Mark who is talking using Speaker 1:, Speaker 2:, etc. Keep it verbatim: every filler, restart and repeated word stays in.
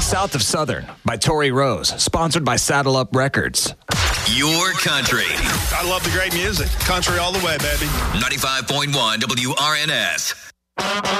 Speaker 1: South of Southern by Tori Rose, sponsored by Saddle Up Records.
Speaker 2: Your country.
Speaker 3: I love the great music. Country all the way, baby.
Speaker 2: ninety-five point one W R N S.